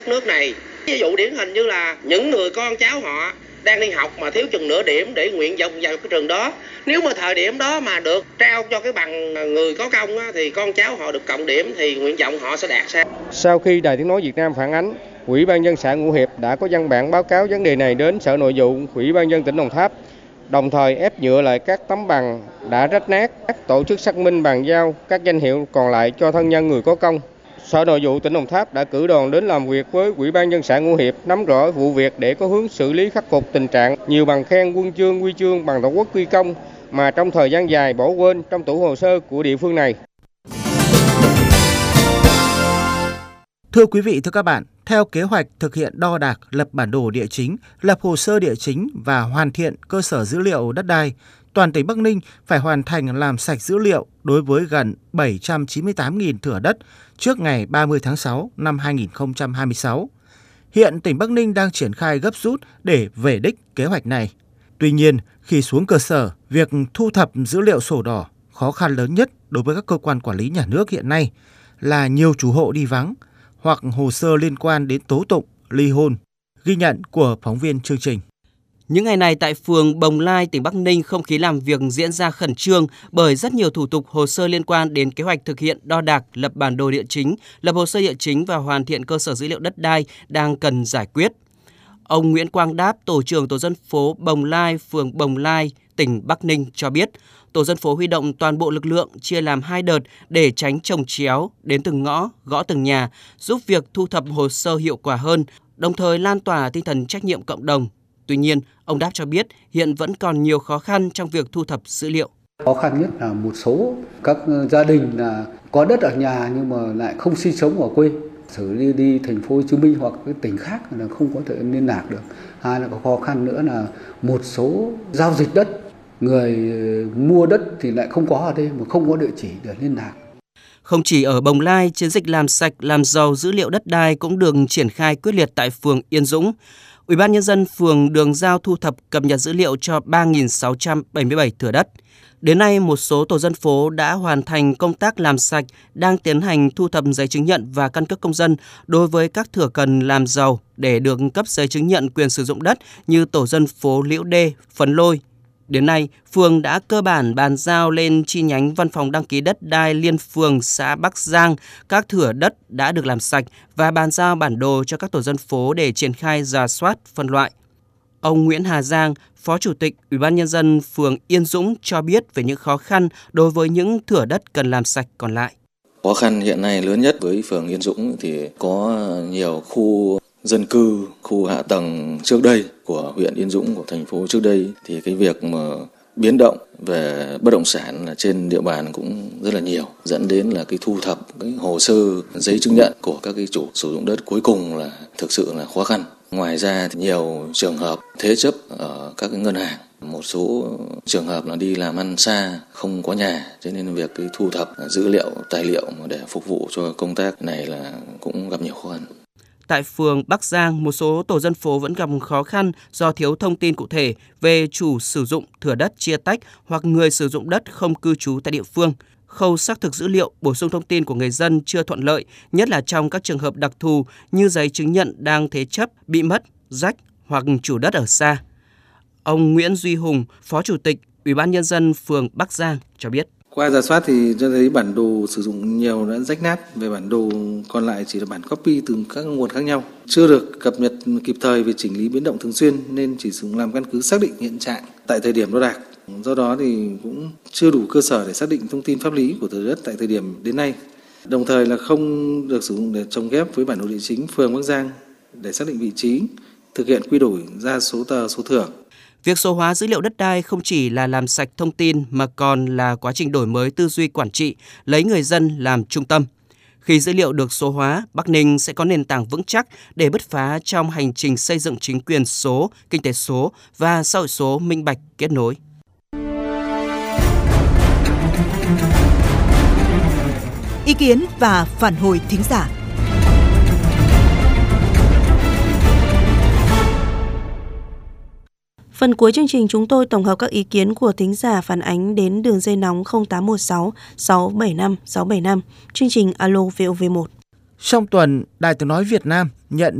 Nước này, ví dụ điển hình như là những người con cháu họ đang đi học mà thiếu chừng nửa điểm để nguyện vọng vào cái trường đó. Nếu mà thời điểm đó mà được trao cho cái bằng người có công á, thì con cháu họ được cộng điểm thì nguyện vọng họ sẽ đạt sao. Sau khi Đài Tiếng nói Việt Nam phản ánh, Ủy ban nhân dân xã Ngũ Hiệp đã có văn bản báo cáo vấn đề này đến Sở Nội vụ, Ủy ban nhân dân tỉnh Đồng Tháp, đồng thời ép nhựa lại các tấm bằng đã rách nát, các tổ chức xác minh bàn giao các danh hiệu còn lại cho thân nhân người có công. Sở Nội vụ tỉnh Đồng Tháp đã cử đoàn đến làm việc với Ủy ban nhân dân xã Ngũ Hiệp, nắm rõ vụ việc để có hướng xử lý khắc phục tình trạng nhiều bằng khen, huân chương, huy chương, bằng tổ quốc ghi công mà trong thời gian dài bỏ quên trong tủ hồ sơ của địa phương này. Thưa quý vị, thưa các bạn, theo kế hoạch thực hiện đo đạc, lập bản đồ địa chính, lập hồ sơ địa chính và hoàn thiện cơ sở dữ liệu đất đai, toàn tỉnh Bắc Ninh phải hoàn thành làm sạch dữ liệu đối với gần 798.000 thửa đất trước ngày 30 tháng 6 năm 2026. Hiện tỉnh Bắc Ninh đang triển khai gấp rút để về đích kế hoạch này. Tuy nhiên, khi xuống cơ sở, việc thu thập dữ liệu sổ đỏ khó khăn lớn nhất đối với các cơ quan quản lý nhà nước hiện nay là nhiều chủ hộ đi vắng hoặc hồ sơ liên quan đến tố tụng, ly hôn. Ghi nhận của phóng viên chương trình. Những ngày này tại phường Bồng Lai, tỉnh Bắc Ninh, không khí làm việc diễn ra khẩn trương bởi rất nhiều thủ tục hồ sơ liên quan đến kế hoạch thực hiện đo đạc, lập bản đồ địa chính, lập hồ sơ địa chính và hoàn thiện cơ sở dữ liệu đất đai đang cần giải quyết. Ông Nguyễn Quang Đáp, tổ trưởng tổ dân phố Bồng Lai, phường Bồng Lai, tỉnh Bắc Ninh cho biết, tổ dân phố huy động toàn bộ lực lượng chia làm 2 đợt để tránh chồng chéo đến từng ngõ, gõ từng nhà, giúp việc thu thập hồ sơ hiệu quả hơn, đồng thời lan tỏa tinh thần trách nhiệm cộng đồng. Tuy nhiên, ông Đáp cho biết hiện vẫn còn nhiều khó khăn trong việc thu thập dữ liệu. Khó khăn nhất là một số các gia đình là có đất ở nhà nhưng mà lại không sinh sống ở quê. Xử đi thành phố Hồ Chí Minh hoặc cái tỉnh khác là không có thể liên lạc được. Hai là có khó khăn nữa là một số giao dịch đất, người mua đất thì lại không có ở đây mà không có địa chỉ để liên lạc. Không chỉ ở Bồng Lai, chiến dịch làm sạch, làm giàu dữ liệu đất đai cũng được triển khai quyết liệt tại phường Yên Dũng. Ủy ban nhân dân phường được giao thu thập cập nhật dữ liệu cho 3.677 thửa đất. Đến nay, một số tổ dân phố đã hoàn thành công tác làm sạch, đang tiến hành thu thập giấy chứng nhận và căn cước công dân đối với các thửa cần làm giàu để được cấp giấy chứng nhận quyền sử dụng đất như tổ dân phố Liễu Đê, Phấn Lôi. Đến nay, phường đã cơ bản bàn giao lên chi nhánh văn phòng đăng ký đất đai liên phường xã Bắc Giang các thửa đất đã được làm sạch và bàn giao bản đồ cho các tổ dân phố để triển khai rà soát, phân loại. Ông Nguyễn Hà Giang, Phó Chủ tịch Ủy ban nhân dân phường Yên Dũng cho biết về những khó khăn đối với những thửa đất cần làm sạch còn lại. Khó khăn hiện nay lớn nhất với phường Yên Dũng thì có nhiều khu dân cư, khu hạ tầng trước đây của huyện Yên Dũng, của thành phố trước đây thì cái việc mà biến động về bất động sản là trên địa bàn cũng rất là nhiều, dẫn đến là cái thu thập cái hồ sơ giấy chứng nhận của các cái chủ sử dụng đất cuối cùng là thực sự là khó khăn. Ngoài ra thì nhiều trường hợp thế chấp ở các cái ngân hàng, một số trường hợp là đi làm ăn xa, không có nhà, cho nên việc cái thu thập dữ liệu, tài liệu để phục vụ cho công tác này là cũng gặp nhiều khó khăn. Tại phường Bắc Giang, một số tổ dân phố vẫn gặp khó khăn do thiếu thông tin cụ thể về chủ sử dụng thửa đất chia tách hoặc người sử dụng đất không cư trú tại địa phương. Khâu xác thực dữ liệu, bổ sung thông tin của người dân chưa thuận lợi, nhất là trong các trường hợp đặc thù như giấy chứng nhận đang thế chấp, bị mất, rách hoặc chủ đất ở xa. Ông Nguyễn Duy Hùng, Phó Chủ tịch Ủy ban nhân dân phường Bắc Giang cho biết. Qua rà soát thì cho thấy bản đồ sử dụng nhiều đã rách nát, về bản đồ còn lại chỉ là bản copy từ các nguồn khác nhau, chưa được cập nhật kịp thời về chỉnh lý biến động thường xuyên nên chỉ dùng làm căn cứ xác định hiện trạng tại thời điểm đo đạc. Do đó thì cũng chưa đủ cơ sở để xác định thông tin pháp lý của thửa đất tại thời điểm đến nay. Đồng thời là không được sử dụng để chồng ghép với bản đồ địa chính phường Bắc Giang để xác định vị trí, thực hiện quy đổi ra số tờ số thửa. Việc số hóa dữ liệu đất đai không chỉ là làm sạch thông tin mà còn là quá trình đổi mới tư duy quản trị, lấy người dân làm trung tâm. Khi dữ liệu được số hóa, Bắc Ninh sẽ có nền tảng vững chắc để bứt phá trong hành trình xây dựng chính quyền số, kinh tế số và xã hội số minh bạch kết nối. Ý kiến và phản hồi thính giả. Phần cuối chương trình chúng tôi tổng hợp các ý kiến của thính giả phản ánh đến đường dây nóng 0816 675 675, chương trình Alo VOV1. Trong tuần, Đài Tiếng nói Việt Nam nhận